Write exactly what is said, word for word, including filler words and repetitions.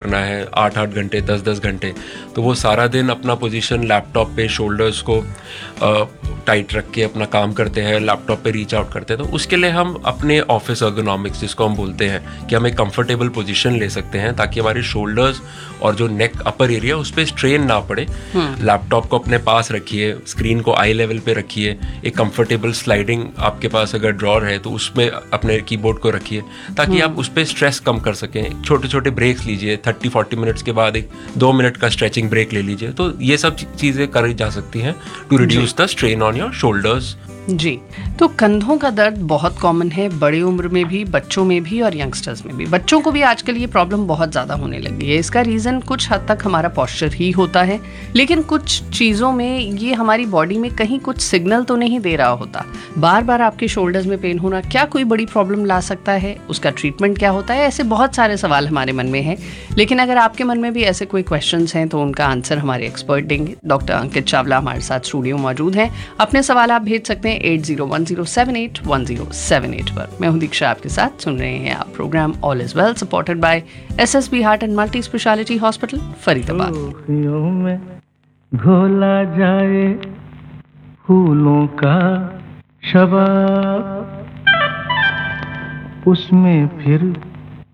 करना है आठ आठ घंटे दस दस घंटे, तो वो सारा दिन अपना पोजीशन लैपटॉप पे शोल्डर्स को टाइट रख के अपना काम करते हैं, लैपटॉप पे रीच आउट करते हैं। तो उसके लिए हम अपने ऑफिस अर्गोनॉमिक्स जिसको हम बोलते हैं कि हम एक कंफर्टेबल पोजीशन ले सकते हैं ताकि हमारे शोल्डर्स और जो नेक अपर एरिया उस पर स्ट्रेन ना पड़े। लैपटॉप को अपने पास रखिए, स्क्रीन को आई लेवल पे रखिए, एक कंफर्टेबल स्लाइडिंग आपके पास अगर ड्रॉर है तो उसमें अपने कीबोर्ड को रखिए ताकि आप उस पर स्ट्रेस कम कर सकें। छोटे छोटे ब्रेक्स लीजिए, थर्टी फोर्टी मिनट्स के बाद एक दो मिनट का स्ट्रेचिंग ब्रेक ले लीजिए। तो ये सब चीज़ें करी जा सकती हैं to reduce the strain on your shoulders. जी, तो कंधों का दर्द बहुत कॉमन है, बड़ी उम्र में भी, बच्चों में भी और यंगस्टर्स में भी। बच्चों को भी आजकल ये प्रॉब्लम बहुत ज़्यादा होने लगी है। इसका रीज़न कुछ हद तक हमारा पॉस्चर ही होता है, लेकिन कुछ चीज़ों में ये हमारी बॉडी में कहीं कुछ सिग्नल तो नहीं दे रहा होता। बार बार आपके शोल्डर्स में पेन होना क्या कोई बड़ी प्रॉब्लम ला सकता है? उसका ट्रीटमेंट क्या होता है? ऐसे बहुत सारे सवाल हमारे मन में हैं, लेकिन अगर आपके मन में भी ऐसे कोई क्वेश्चंस हैं तो उनका आंसर हमारे एक्सपर्ट देंगे। डॉक्टर अंकित चावला हमारे साथ स्टूडियो मौजूद हैं। अपने सवाल आप भेज सकते हैं eight zero one zero seven eight one zero seven eight पर। मैं हूं दीक्षा, आपके साथ सुन रहे हैं आप program all is well, supported by SSB heart and multi speciality hospital, Faridabad. में घोला जाए फूलों का शबाब, उसमें फिर